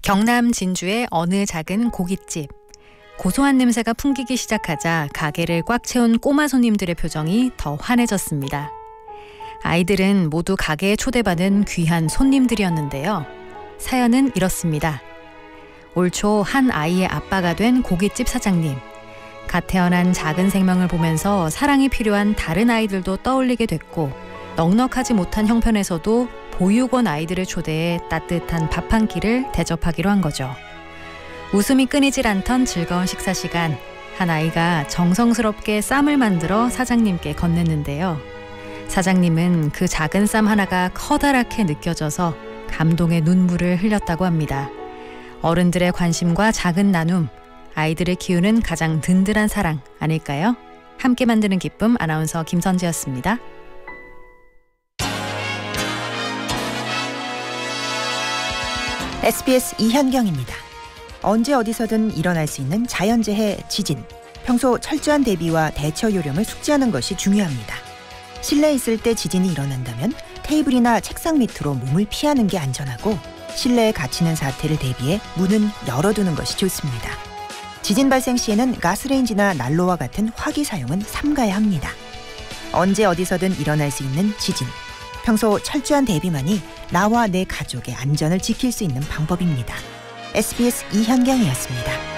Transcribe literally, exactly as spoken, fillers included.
경남 진주의 어느 작은 고깃집. 고소한 냄새가 풍기기 시작하자 가게를 꽉 채운 꼬마 손님들의 표정이 더 환해졌습니다. 아이들은 모두 가게에 초대받은 귀한 손님들이었는데요. 사연은 이렇습니다. 올 초 한 아이의 아빠가 된 고깃집 사장님. 갓 태어난 작은 생명을 보면서 사랑이 필요한 다른 아이들도 떠올리게 됐고, 넉넉하지 못한 형편에서도 보육원 아이들을 초대해 따뜻한 밥 한 끼를 대접하기로 한 거죠. 웃음이 끊이질 않던 즐거운 식사 시간, 한 아이가 정성스럽게 쌈을 만들어 사장님께 건넸는데요. 사장님은 그 작은 쌈 하나가 커다랗게 느껴져서 감동의 눈물을 흘렸다고 합니다. 어른들의 관심과 작은 나눔, 아이들을 키우는 가장 든든한 사랑 아닐까요? 함께 만드는 기쁨, 아나운서 김선지였습니다. 에스비에스 이현경입니다. 언제 어디서든 일어날 수 있는 자연재해 지진. 평소 철저한 대비와 대처 요령을 숙지하는 것이 중요합니다. 실내에 있을 때 지진이 일어난다면 테이블이나 책상 밑으로 몸을 피하는 게 안전하고, 실내에 갇히는 사태를 대비해 문은 열어두는 것이 좋습니다. 지진 발생 시에는 가스레인지나 난로와 같은 화기 사용은 삼가야 합니다. 언제 어디서든 일어날 수 있는 지진. 평소 철저한 대비만이 나와 내 가족의 안전을 지킬 수 있는 방법입니다. 에스비에스 이현경이었습니다.